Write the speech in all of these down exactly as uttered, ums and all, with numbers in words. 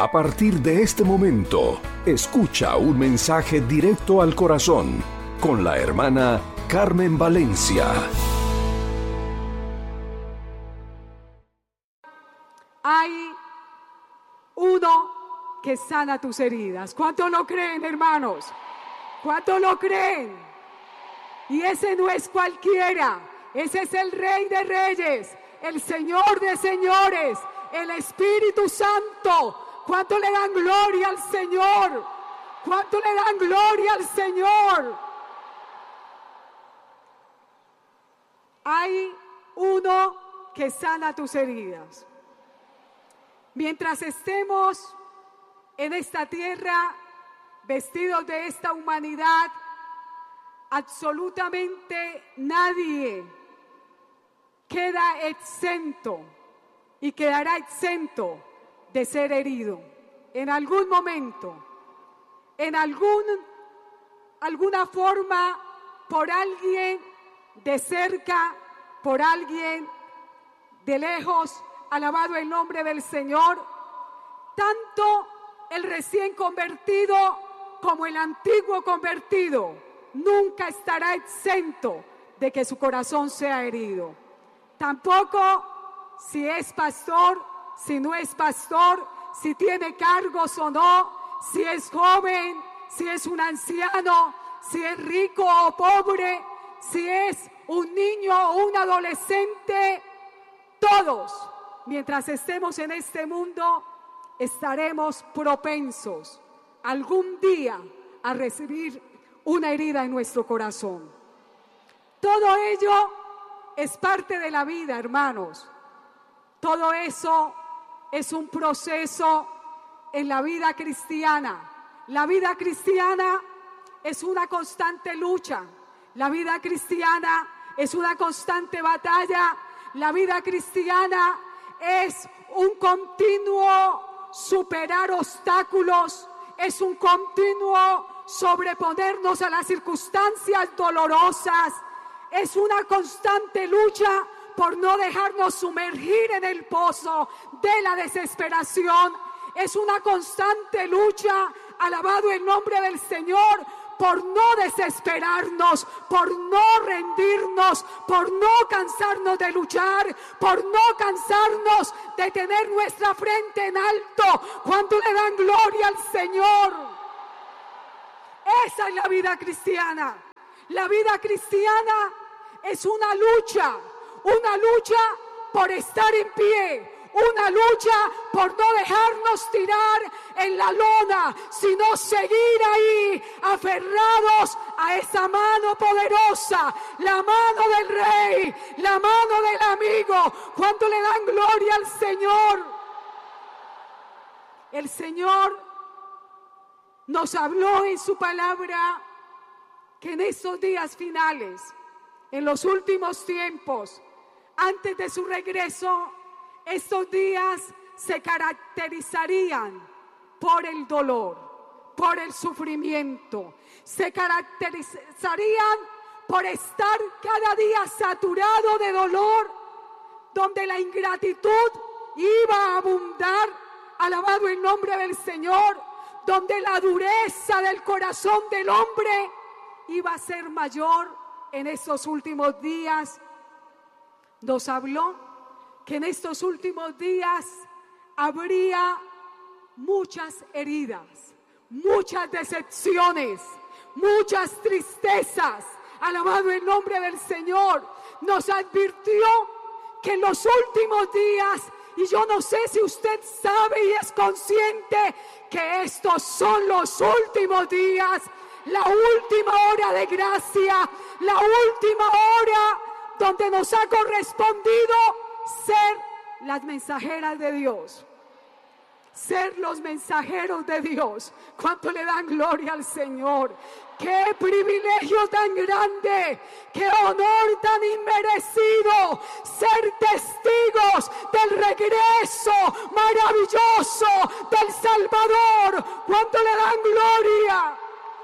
A partir de este momento, escucha un mensaje directo al corazón con la hermana Carmen Valencia. Hay uno que sana tus heridas. ¿Cuántos lo creen, hermanos? ¿Cuántos lo creen? Y ese no es cualquiera. Ese es el Rey de Reyes, el Señor de Señores, el Espíritu Santo. ¿Cuánto le dan gloria al Señor? ¿Cuánto le dan gloria al Señor? Hay uno que sana tus heridas. Mientras estemos en esta tierra, vestidos de esta humanidad, absolutamente nadie queda exento y quedará exento de ser herido en algún momento, en algún, alguna forma, por alguien de cerca, por alguien de lejos. Alabado el nombre del Señor. Tanto el recién convertido como el antiguo convertido nunca estará exento de que su corazón sea herido. Tampoco si es pastor, si no es pastor, si tiene cargos o no, si es joven, si es un anciano, si es rico o pobre, si es un niño o un adolescente, todos, mientras estemos en este mundo, estaremos propensos algún día a recibir una herida en nuestro corazón. Todo ello es parte de la vida, hermanos. Todo eso es un proceso en la vida cristiana. La vida cristiana es una constante lucha. La vida cristiana es una constante batalla. La vida cristiana es un continuo superar obstáculos, es un continuo sobreponernos a las circunstancias dolorosas, es una constante lucha por no dejarnos sumergir en el pozo de la desesperación, es una constante lucha, alabado el nombre del Señor, por no desesperarnos, por no rendirnos, por no cansarnos de luchar, por no cansarnos de tener nuestra frente en alto cuando le dan gloria al Señor. Esa es la vida cristiana. La vida cristiana es una lucha, una lucha por estar en pie, una lucha por no dejarnos tirar en la lona, sino seguir ahí aferrados a esa mano poderosa, la mano del Rey, la mano del amigo. ¿Cuánto le dan gloria al Señor? El Señor nos habló en su palabra que en estos días finales, en los últimos tiempos, antes de su regreso, estos días se caracterizarían por el dolor, por el sufrimiento, se caracterizarían por estar cada día saturado de dolor, donde la ingratitud iba a abundar, alabado el nombre del Señor, donde la dureza del corazón del hombre iba a ser mayor en estos últimos días. Nos habló que en estos últimos días habría muchas heridas, muchas decepciones, muchas tristezas. Alabado el nombre del Señor. Nos advirtió que en los últimos días, y yo no sé si usted sabe y es consciente que estos son los últimos días, la última hora de gracia, la última hora donde nos ha correspondido ser las mensajeras de Dios, ser los mensajeros de Dios. ¿Cuánto le dan gloria al Señor? ¡Qué privilegio tan grande! ¡Qué honor tan inmerecido! Ser testigos del regreso maravilloso del Salvador. ¿Cuánto le dan gloria?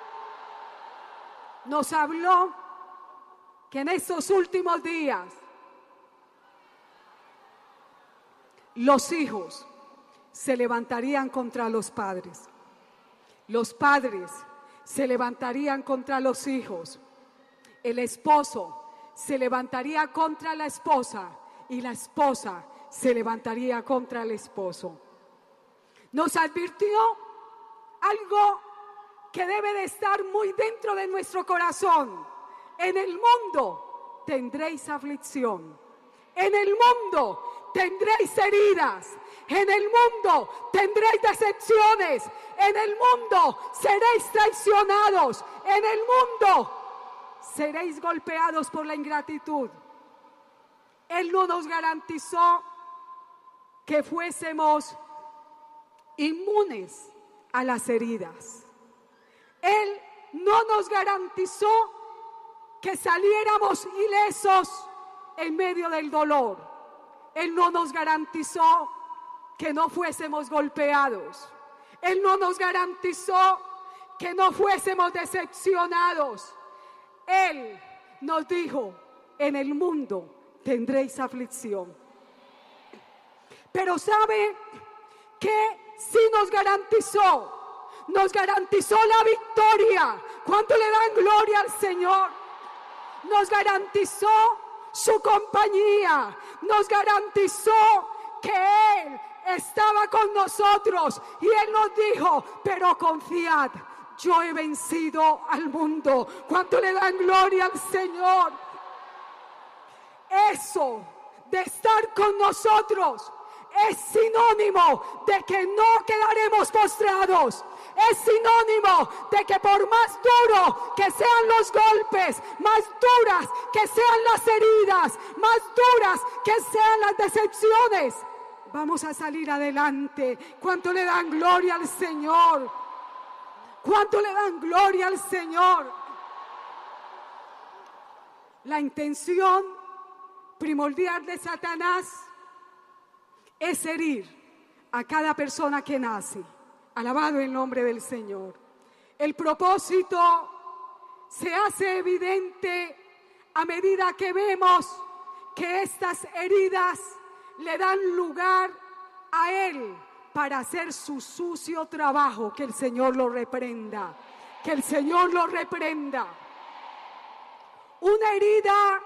Nos habló que en estos últimos días los hijos se levantarían contra los padres. Los padres se levantarían contra los hijos. El esposo se levantaría contra la esposa y la esposa se levantaría contra el esposo. Nos advirtió algo que debe de estar muy dentro de nuestro corazón. En el mundo tendréis aflicción. En el mundo tendréis heridas. En el mundo tendréis decepciones. En el mundo seréis traicionados. En el mundo seréis golpeados por la ingratitud. Él no nos garantizó que fuésemos inmunes a las heridas. Él no nos garantizó que saliéramos ilesos en medio del dolor. Él no nos garantizó que no fuésemos golpeados. Él no nos garantizó que no fuésemos decepcionados. Él nos dijo, en el mundo tendréis aflicción. Pero ¿sabe qué sí nos garantizó? Nos garantizó la victoria. ¿Cuánto le dan gloria al Señor? Nos garantizó su compañía. Nos garantizó que Él estaba con nosotros. Y Él nos dijo, pero confiad, yo he vencido al mundo. ¿Cuánto le dan gloria al Señor? Eso de estar con nosotros es sinónimo de que no quedaremos postrados. Es sinónimo de que por más duro que sean los golpes, más duras que sean las heridas, más duras que sean las decepciones, vamos a salir adelante. ¿Cuánto le dan gloria al Señor? ¿Cuánto le dan gloria al Señor? La intención primordial de Satanás es herir a cada persona que nace. Alabado el nombre del Señor. El propósito se hace evidente a medida que vemos que estas heridas le dan lugar a él para hacer su sucio trabajo. Que el Señor lo reprenda. Que el Señor lo reprenda. Una herida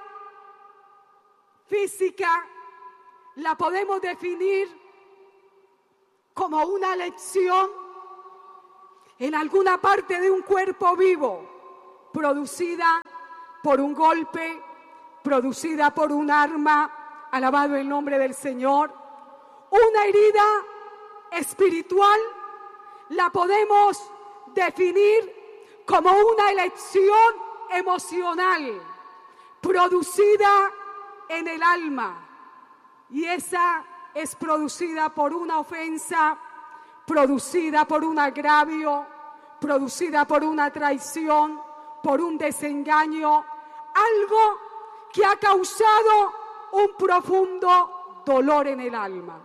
física la podemos definir como una lesión en alguna parte de un cuerpo vivo, producida por un golpe, producida por un arma. Alabado el nombre del Señor. Una herida espiritual la podemos definir como una elección emocional producida en el alma, y esa es producida por una ofensa, producida por un agravio, producida por una traición, por un desengaño, algo que ha causado un profundo dolor en el alma.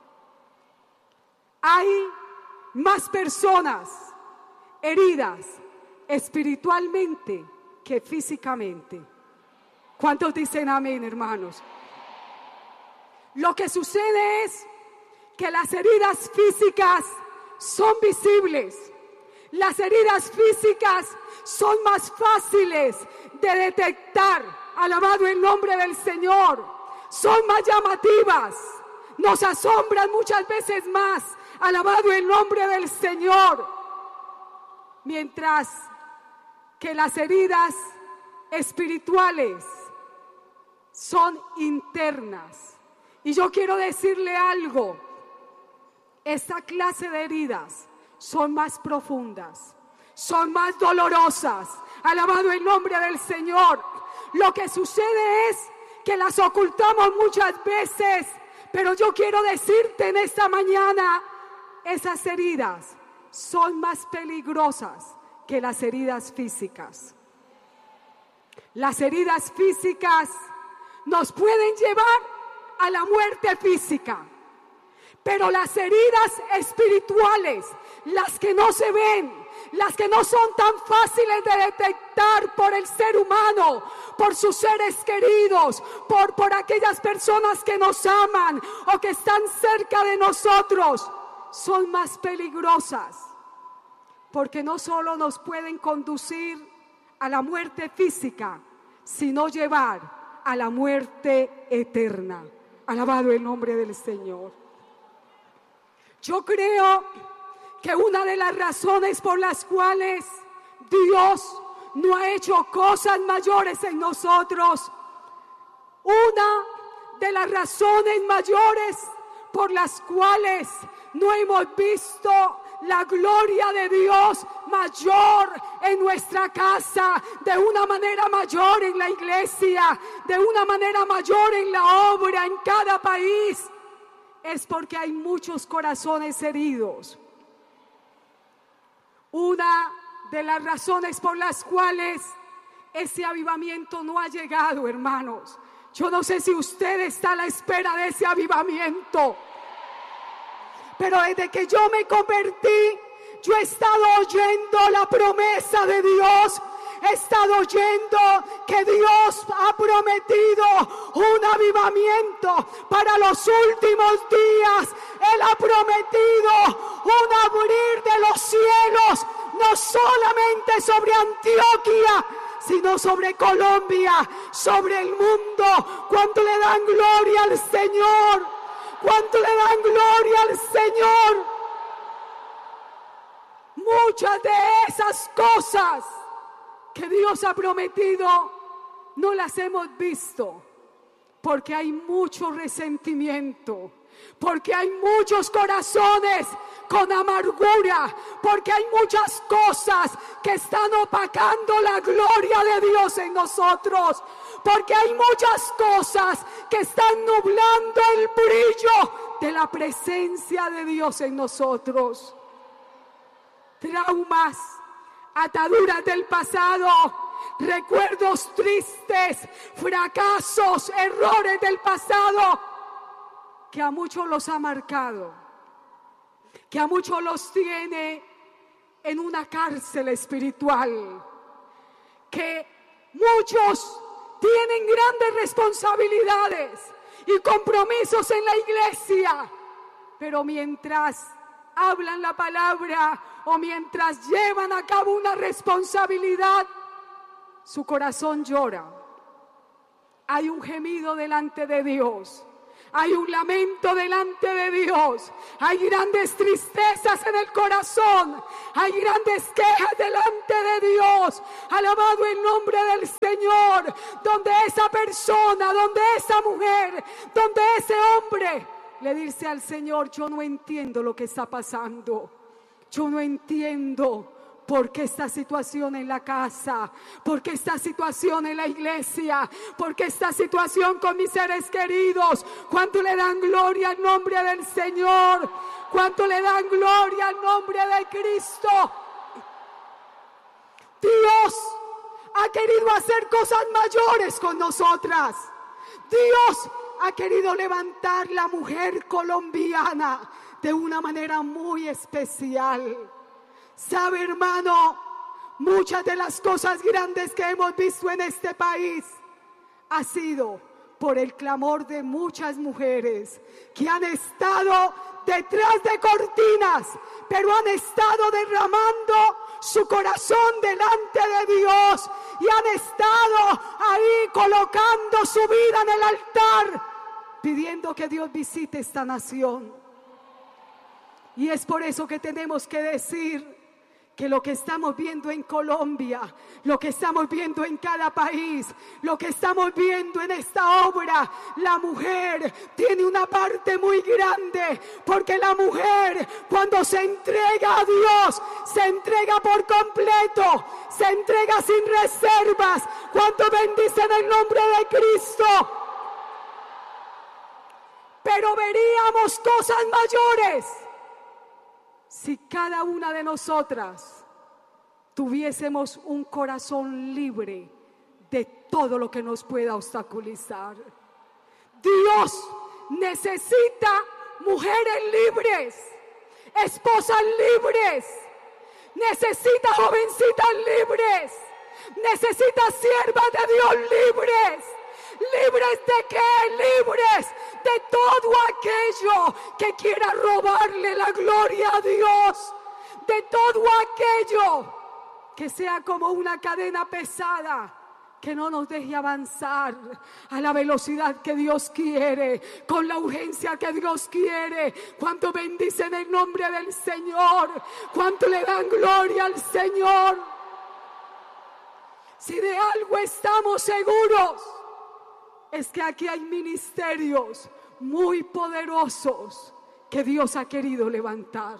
Hay más personas heridas espiritualmente que físicamente. ¿Cuántos dicen amén, hermanos? Lo que sucede es que las heridas físicas son visibles. Las heridas físicas son más fáciles de detectar. Alabado el nombre del Señor. Son más llamativas. Nos asombran muchas veces más. Alabado el nombre del Señor. Mientras que las heridas espirituales son internas. Y yo quiero decirle algo, esta clase de heridas son más profundas, son más dolorosas. Alabado el nombre del Señor. Lo que sucede es que las ocultamos muchas veces, pero yo quiero decirte en esta mañana, esas heridas son más peligrosas que las heridas físicas. Las heridas físicas nos pueden llevar a la muerte física, pero las heridas espirituales, las que no se ven, las que no son tan fáciles de detectar por el ser humano, por sus seres queridos, por, por aquellas personas que nos aman o que están cerca de nosotros, son más peligrosas, porque no solo nos pueden conducir a la muerte física, sino llevar a la muerte eterna. Alabado el nombre del Señor. Yo creo que una de las razones por las cuales Dios no ha hecho cosas mayores en nosotros, una de las razones mayores por las cuales no hemos visto la gloria de Dios mayor en nuestra casa, de una manera mayor en la iglesia, de una manera mayor en la obra, en cada país, es porque hay muchos corazones heridos. Una de las razones por las cuales ese avivamiento no ha llegado, hermanos. Yo no sé si usted está a la espera de ese avivamiento, pero desde que yo me convertí, yo he estado oyendo la promesa de Dios. He estado oyendo que Dios ha prometido un avivamiento para los últimos días. Él ha prometido un abrir de los cielos, no solamente sobre Antioquia, sino sobre Colombia, sobre el mundo. ¿Cuánto le dan gloria al Señor? ¿Cuánto le dan gloria al Señor? Muchas de esas cosas que Dios ha prometido no las hemos visto, porque hay mucho resentimiento, porque hay muchos corazones con amargura, porque hay muchas cosas que están opacando la gloria de Dios en nosotros, porque hay muchas cosas que están nublando el brillo de la presencia de Dios en nosotros. Traumas, ataduras del pasado, recuerdos tristes, fracasos, errores del pasado, que a muchos los ha marcado, que a muchos los tiene en una cárcel espiritual, que muchos tienen grandes responsabilidades y compromisos en la iglesia, pero mientras hablan la palabra o mientras llevan a cabo una responsabilidad, su corazón llora. Hay un gemido delante de Dios. Hay un lamento delante de Dios. Hay grandes tristezas en el corazón. Hay grandes quejas delante de Dios. Alabado el nombre del Señor. Donde esa persona, donde esa mujer, donde ese hombre le dice al Señor: yo no entiendo lo que está pasando. Yo no entiendo por qué esta situación en la casa, por qué esta situación en la iglesia, por qué esta situación con mis seres queridos. ¿Cuánto le dan gloria al nombre del Señor? ¿Cuánto le dan gloria al nombre de Cristo? Dios ha querido hacer cosas mayores con nosotras. Dios ha querido levantar la mujer colombiana de una manera muy especial. ¿Sabe, hermano? Muchas de las cosas grandes que hemos visto en este país ha sido por el clamor de muchas mujeres que han estado detrás de cortinas, pero han estado derramando su corazón delante de Dios y han estado ahí colocando su vida en el altar, pidiendo que Dios visite esta nación. Y es por eso que tenemos que decir que lo que estamos viendo en Colombia, lo que estamos viendo en cada país, lo que estamos viendo en esta obra, la mujer tiene una parte muy grande, porque la mujer, cuando se entrega a Dios, se entrega por completo, se entrega sin reservas. Cuando bendicen el nombre de Cristo. Pero veríamos cosas mayores si cada una de nosotras tuviésemos un corazón libre de todo lo que nos pueda obstaculizar. Dios necesita mujeres libres, esposas libres, necesita jovencitas libres, necesita siervas de Dios libres, ¿Libres de qué? Libres de todo aquello que quiera robarle la gloria a Dios. De todo aquello que sea como una cadena pesada, que no nos deje avanzar a la velocidad que Dios quiere, con la urgencia que Dios quiere. Cuánto bendicen el nombre del Señor, cuánto le dan gloria al Señor. Si de algo estamos seguros, es que aquí hay ministerios muy poderosos que Dios ha querido levantar.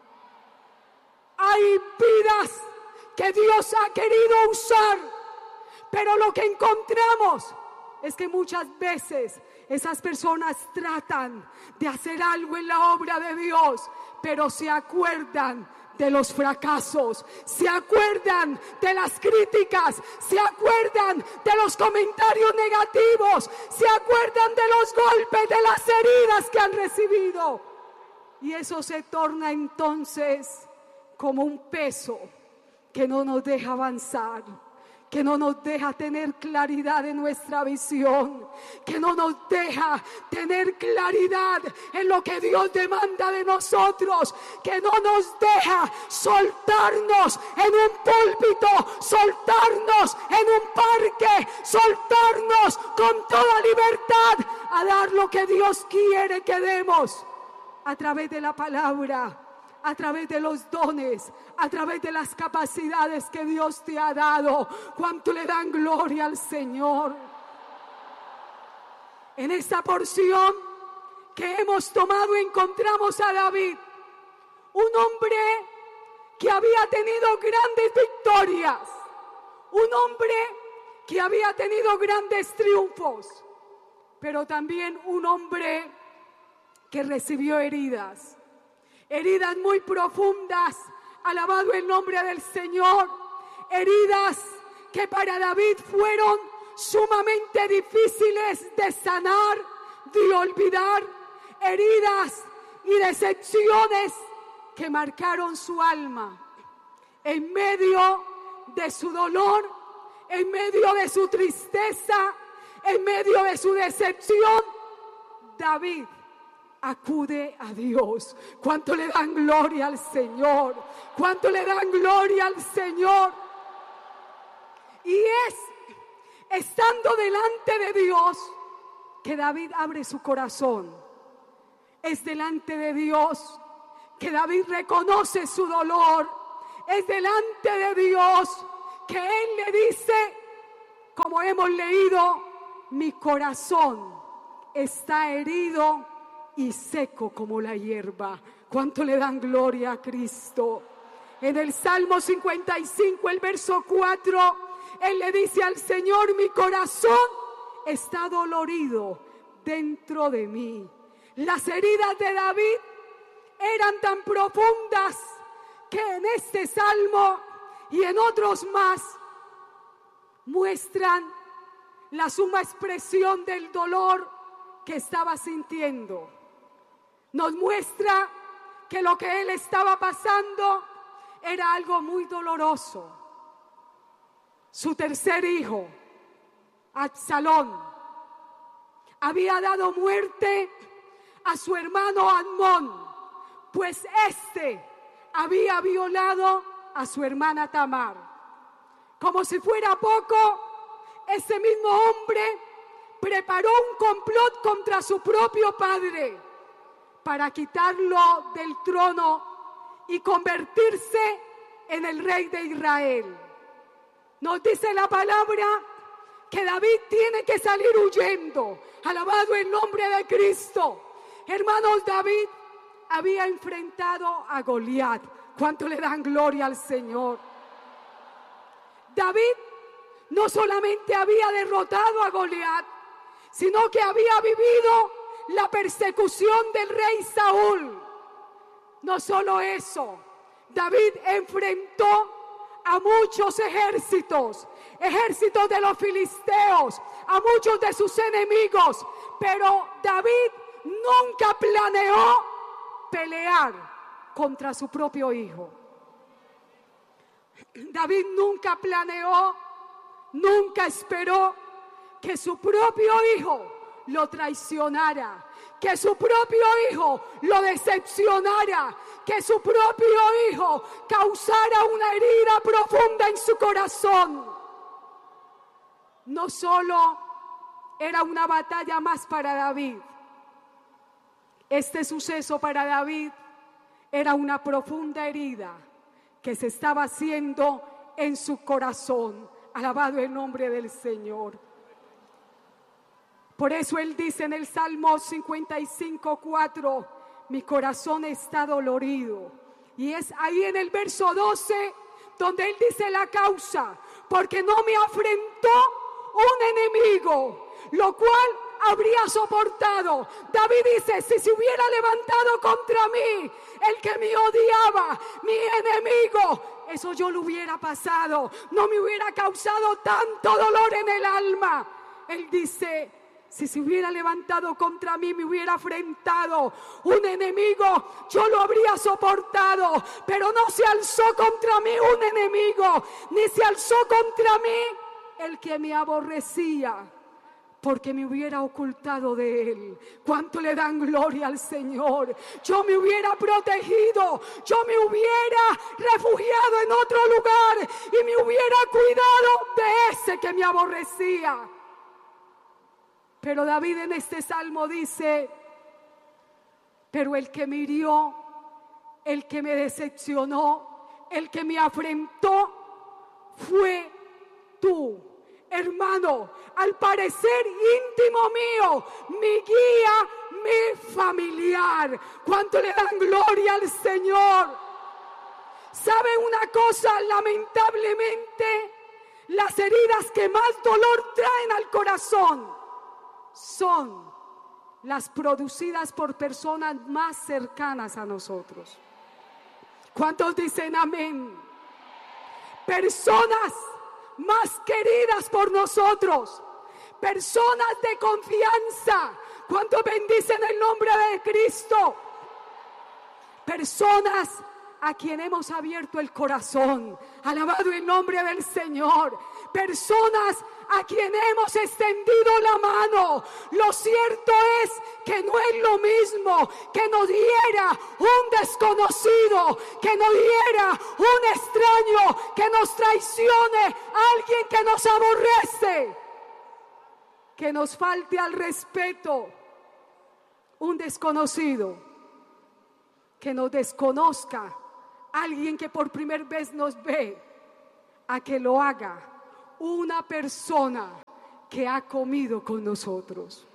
Hay vidas que Dios ha querido usar, pero lo que encontramos es que muchas veces esas personas tratan de hacer algo en la obra de Dios, pero se acuerdan de los fracasos, se acuerdan de las críticas, se acuerdan de los comentarios negativos, se acuerdan de los golpes, de las heridas que han recibido. Y eso se torna entonces como un peso que no nos deja avanzar, que no nos deja tener claridad en nuestra visión, que no nos deja tener claridad en lo que Dios demanda de nosotros, que no nos deja soltarnos en un púlpito, soltarnos en un parque, soltarnos con toda libertad a dar lo que Dios quiere que demos a través de la palabra, a través de los dones, a través de las capacidades que Dios te ha dado. Cuánto le dan gloria al Señor. En esta porción que hemos tomado encontramos a David, un hombre que había tenido grandes victorias, un hombre que había tenido grandes triunfos, pero también un hombre que recibió heridas. Heridas muy profundas, alabado el nombre del Señor, heridas que para David fueron sumamente difíciles de sanar, de olvidar, heridas y decepciones que marcaron su alma. En medio de su dolor, en medio de su tristeza, en medio de su decepción, David acude a Dios. Cuánto le dan gloria al Señor, cuánto le dan gloria al Señor. Y es estando delante de Dios que David abre su corazón. Es delante de Dios que David reconoce su dolor. Es delante de Dios que Él le dice, como hemos leído, mi corazón está herido y seco como la hierba. Cuánto le dan gloria a Cristo. En el Salmo cincuenta y cinco, el verso cuatro, Él le dice al Señor, mi corazón está dolorido dentro de mí. Las heridas de David eran tan profundas que en este salmo y en otros más muestran la suma expresión del dolor que estaba sintiendo. Nos muestra que lo que él estaba pasando era algo muy doloroso. Su tercer hijo, Absalón, había dado muerte a su hermano Amnón, pues éste había violado a su hermana Tamar. Como si fuera poco, ese mismo hombre preparó un complot contra su propio padre para quitarlo del trono y convertirse en el rey de Israel. Nos dice la palabra que David tiene que salir huyendo. Alabado el nombre de Cristo. Hermanos, David había enfrentado a Goliat. ¿Cuánto le dan gloria al Señor? David no solamente había derrotado a Goliat, sino que había vivido la persecución del rey Saúl. No solo eso, David enfrentó a muchos ejércitos, ejércitos de los filisteos, a muchos de sus enemigos, pero David nunca planeó pelear contra su propio hijo. David nunca planeó, nunca esperó que su propio hijo lo traicionara, que su propio hijo lo decepcionara, que su propio hijo causara una herida profunda en su corazón. No solo era una batalla más para David, este suceso para David era una profunda herida que se estaba haciendo en su corazón. Alabado el nombre del Señor. Por eso él dice en el Salmo cincuenta y cinco, cuatro, mi corazón está dolorido. Y es ahí en el verso doce donde él dice la causa, porque no me afrentó un enemigo, lo cual habría soportado. David dice, si se hubiera levantado contra mí el que me odiaba, mi enemigo, eso yo lo hubiera pasado, no me hubiera causado tanto dolor en el alma. Él dice, si se hubiera levantado contra mí, me hubiera afrentado un enemigo, yo lo habría soportado, pero no se alzó contra mí un enemigo, ni se alzó contra mí el que me aborrecía, porque me hubiera ocultado de él. ¿Cuánto le dan gloria al Señor? Yo me hubiera protegido, yo me hubiera refugiado en otro lugar y me hubiera cuidado de ese que me aborrecía. Pero David en este salmo dice, pero el que me hirió, el que me decepcionó, el que me afrentó, fue tú. Hermano, al parecer íntimo mío, mi guía, mi familiar. ¿Cuánto le dan gloria al Señor? ¿Sabe una cosa? Lamentablemente, las heridas que más dolor traen al corazón son las producidas por personas más cercanas a nosotros. ¿Cuántos dicen amén? Personas más queridas por nosotros, personas de confianza. ¿Cuántos bendicen el nombre de Cristo? Personas a quien hemos abierto el corazón, alabado el nombre del Señor. Personas a quien hemos extendido la mano. Lo cierto es que no es lo mismo que nos diera un desconocido, que nos diera un extraño, que nos traicione, alguien que nos aborrece, que nos falte al respeto, un desconocido, que nos desconozca, alguien que por primera vez nos ve, a que lo haga una persona que ha comido con nosotros.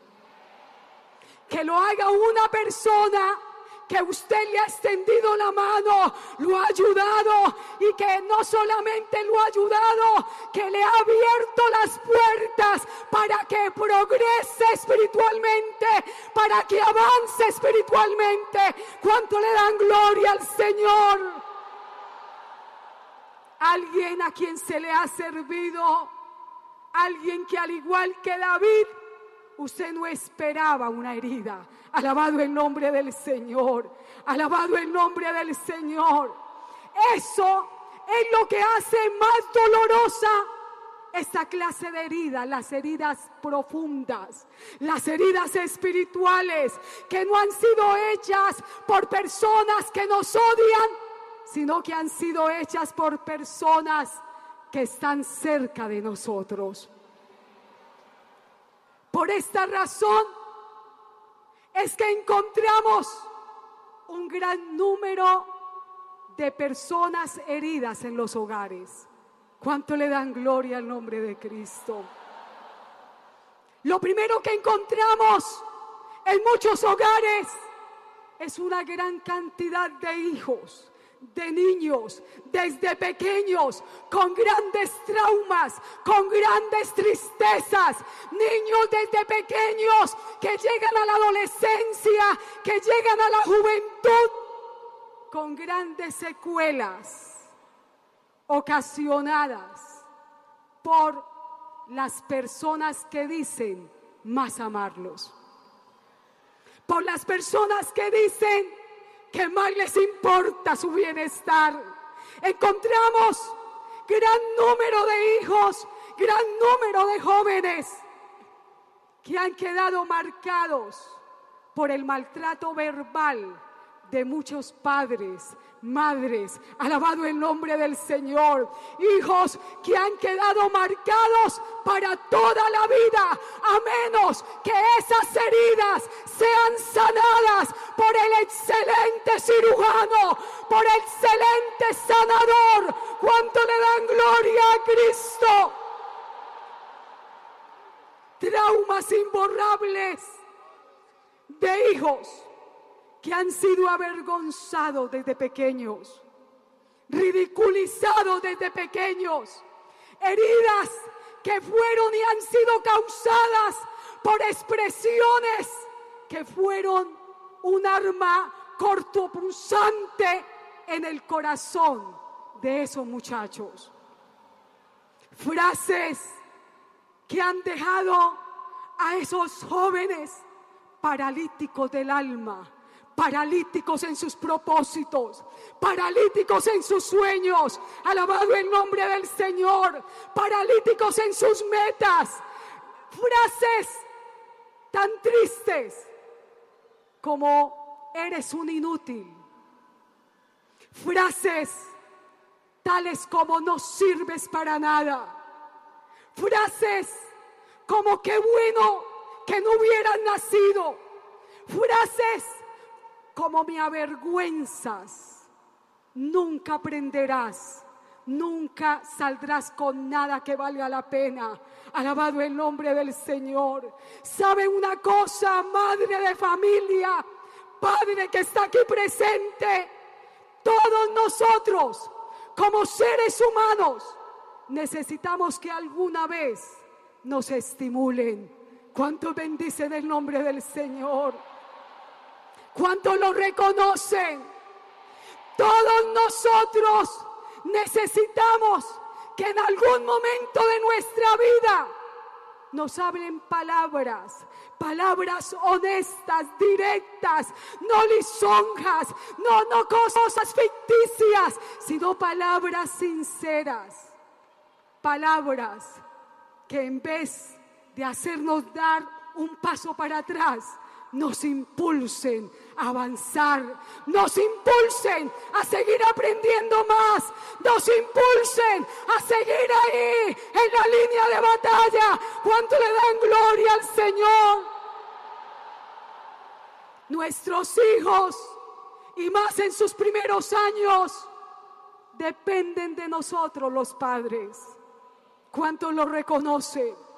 Que lo haga una persona que usted le ha extendido la mano, lo ha ayudado, y que no solamente lo ha ayudado, que le ha abierto las puertas para que progrese espiritualmente, para que avance espiritualmente. ¿Cuánto le dan gloria al Señor? Alguien a quien se le ha servido, alguien que al igual que David, usted no esperaba una herida. Alabado el nombre del Señor, alabado el nombre del Señor. Eso es lo que hace más dolorosa esta clase de heridas, las heridas profundas, las heridas espirituales que no han sido hechas por personas que nos odian, sino que han sido hechas por personas que están cerca de nosotros. Por esta razón es que encontramos un gran número de personas heridas en los hogares. ¿Cuánto le dan gloria al nombre de Cristo? Lo primero que encontramos en muchos hogares es una gran cantidad de hijos, de niños, desde pequeños, con grandes traumas, con grandes tristezas. Niños desde pequeños que llegan a la adolescencia, que llegan a la juventud, con grandes secuelas ocasionadas por las personas que dicen más amarlos, por las personas que dicen que más les importa su bienestar. Encontramos gran número de hijos, gran número de jóvenes que han quedado marcados por el maltrato verbal de muchos padres, madres, alabado el nombre del Señor, hijos que han quedado marcados para toda la vida, a menos que esas heridas sean sanadas por el excelente cirujano, por el excelente sanador. ¿Cuánto le dan gloria a Cristo? Traumas imborrables de hijos que han sido avergonzados desde pequeños, ridiculizados desde pequeños, heridas que fueron y han sido causadas por expresiones que fueron un arma cortopunzante en el corazón de esos muchachos. Frases que han dejado a esos jóvenes paralíticos del alma, paralíticos en sus propósitos, paralíticos en sus sueños, alabado el nombre del Señor, paralíticos en sus metas. Frases tan tristes como eres un inútil, frases tales como no sirves para nada, frases como qué bueno que no hubieran nacido, frases como me avergüenzas, nunca aprenderás, nunca saldrás con nada que valga la pena. Alabado el nombre del Señor. ¿Sabe una cosa, madre de familia, padre que está aquí presente? Todos nosotros, como seres humanos, necesitamos que alguna vez nos estimulen. ¿Cuántos bendicen el nombre del Señor? ¿Cuántos lo reconocen? Todos nosotros necesitamos que en algún momento de nuestra vida nos hablen palabras, palabras honestas, directas, no lisonjas, no, no cosas ficticias, sino palabras sinceras, palabras que en vez de hacernos dar un paso para atrás, nos impulsen a avanzar, nos impulsen a seguir aprendiendo más, nos impulsen a seguir ahí en la línea de batalla. ¿Cuánto le dan gloria al Señor? Nuestros hijos, y más en sus primeros años, dependen de nosotros los padres. ¿Cuánto lo reconocen?